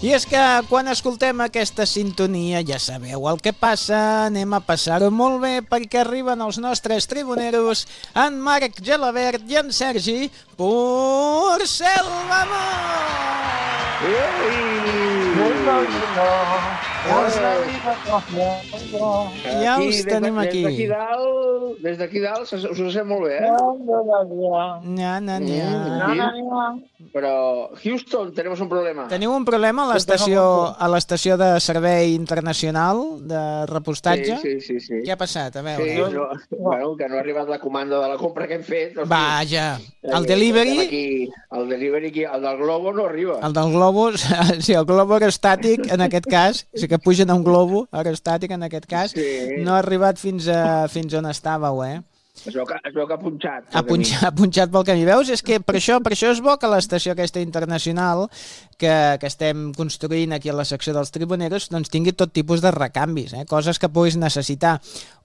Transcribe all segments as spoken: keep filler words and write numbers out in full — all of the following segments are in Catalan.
I és que quan escoltem aquesta sintonia ja sabeu el que passa, anem a passar-ho molt bé perquè arriben els nostres tribuneros, en Marc Gelabert i en Sergi Porcel, vamos! Ja us tenim aquí. Des d'aquí dalt, des d'aquí dalt us ho sent molt bé, eh? Nya, nya, nya. Però, Houston, tenemos un problema. Teniu un problema a l'estació a l'estació de servei internacional de repostatge? Sí, sí, sí, sí. Què ha passat? A veure. Sí, no, bueno, que no ha arribat la comanda de la compra que hem fet. Vaja, el delivery... Aquí, el delivery, aquí, el del Globo no arriba. El del globo, sí, el globo aerostàtic, en aquest cas, sí que pugen a un globo aerostàtic, en aquest cas, Sí. no ha arribat fins, a, fins on estàveu, eh? Es veu que, es veu que ha punxat. Ha punxat, ha punxat pel camí. Veus? És que per això, per això és bo que l'estació aquesta internacional que, que estem construint aquí a la secció dels tribuneros doncs tingui tot tipus de recanvis, eh? Coses que puguis necessitar.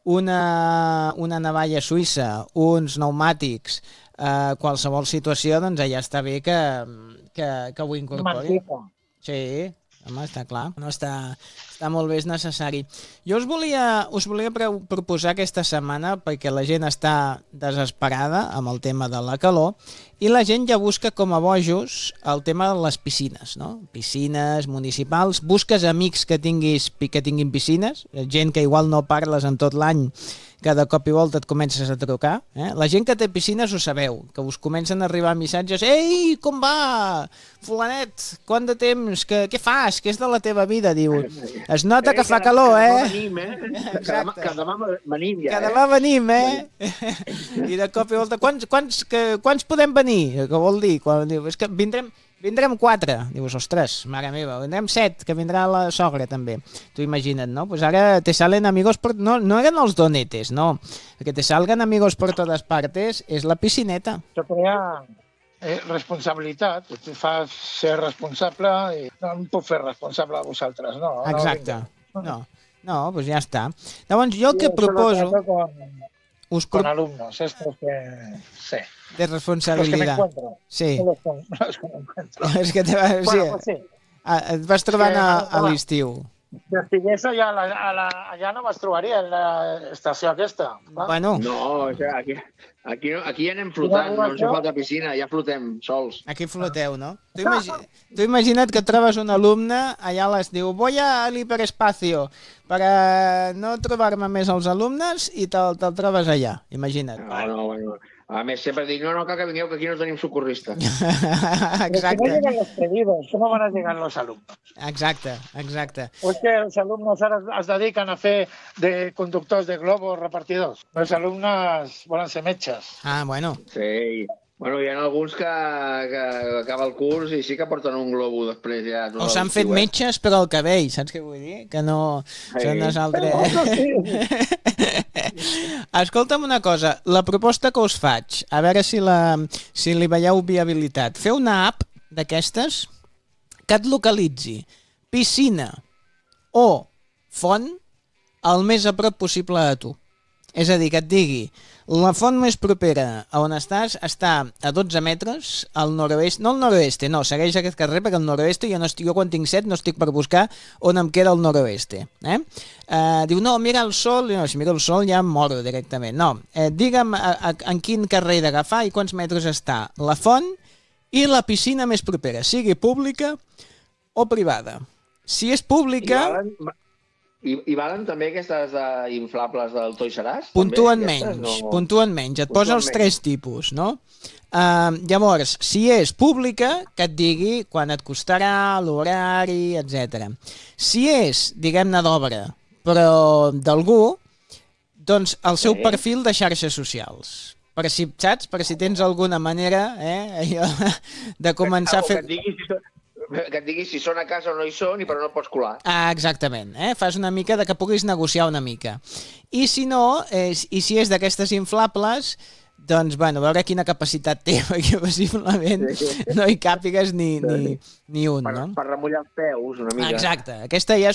Una, una navalla suïssa, uns pneumàtics, eh, qualsevol situació, doncs allà està bé que, que, que ho incorpori. Sí, home, està clar. No està, està molt bé, és necessari. Jo us volia, us volia pre- proposar aquesta setmana, perquè la gent està desesperada amb el tema de la calor, i la gent ja busca com a bojos el tema de les piscines, no? Piscines municipals, busques amics que tinguis que tinguin piscines, gent que igual no parles en tot l'any, que de cop i volta et comences a trucar. Eh? La gent que té piscines ho sabeu, que us comencen a arribar missatges: «Ei, com va? Fulanet, quant de temps? Que, què fas? Què és de la teva vida?» Diu, es nota que fa calor, eh? Que demà venim, eh? Que demà, que demà venim ja, Que demà venim, eh? I de cop i volta, quants, quants, que, quants podem venir? Què vol dir? Quan, diu, és que vindrem... Vindrem quatre. Dius, ostres, mare meva, vindrem set, que vindrà la sogra també. Tu imagina't, no? Pues ara te salen amigos por... No, no eren els donetes, no. El que te salgan amigos por todas partes és la piscineta. Això crea eh, responsabilitat. Te fa ser responsable i no em puc fer responsable a vosaltres, no? Exacte. No, No, no, pues ja està. Llavors, jo el que proposo... Con, us con pro... alumnos, estos que... Sí. De Los que me responsabilitat. encuentro. Sí. Los que, los que me encuentro. És que te vas, Bueno, sí, pues sí. ah, et vas trobant Sí, a, bueno, a home. l'estiu. Si estigués allà, a la, a la, allà no me'ls trobaria, en l'estació aquesta. Va? Bueno, No, o sigui, aquí, aquí, no- aquí ja anem flotant, no ens fa falta piscina, ja flotem sols. aquí floteu, no? Tu, imagi... tu imagina't que trobes un alumne, allà les diu, voy al hiperespacio, per no trobar-me més els alumnes, i te'l te trobes allà, imagina't. No, no, bueno. A més, sempre dic, no, no, cal que vingueu, que aquí no tenim socorrista. Pero si no Exacte, llegan los pedidos, ¿cómo van a llegar los alumnos? exacte, exacte. ¿O es que los alumnos ahora es dedican a fer de conductors de globos repartidors? Els alumnes volen ser metges. Ah, bueno, Sí. Bueno, hi ha alguns que, que acaba el curs i sí que porten un globo després ja. tot o s'han fet l'estiu, eh? metges per al cabell, saps què vull dir? Que no... Sí. Són nosaltres... Escolta'm una cosa, la proposta que us faig, a veure si, la, si li veieu viabilitat. Fer una app d'aquestes que et localitzi piscina o font el més a prop possible de tu. És a dir, que et digui, la font més propera a on estàs està a dotze metres al noroest, no al noroeste, no, segueix aquest carrer perquè al noroeste jo, no estic, jo quan tinc set no estic per buscar on em queda el noroeste. Eh? Uh, diu, no, mira el sol, no, si miro el sol ja em moro directament. No, eh, digue'm a, a, en quin carrer he d'agafar i quants metres està la font i la piscina més propera, sigui pública o privada. Si és I pública... valen, i, I valen també aquestes uh, inflables del Toys R Us? Puntuen també, menys, aquestes, no? puntuen menys, et posa Puntuen els menys. tres tipus, no? Uh, llavors, si és pública, que et digui quan et costarà, l'horari, etcètera. Si és, diguem-ne, d'obra, però d'algú, doncs el seu Sí. perfil de xarxes socials. Per si, saps? Per si tens alguna manera eh, allò, de començar a O fer... que et digui si són, que et digui si són a casa o no hi són i però no pots colar. Ah, exactament, eh? Fas una mica de que puguis negociar una mica. I si no, eh, i si és d'aquestes inflables, doncs, bueno, veure quina capacitat té, perquè possiblement no hi càpigues ni, ni, ni un, Per, no? per remullar els peus una mica. Exacte, aquesta ja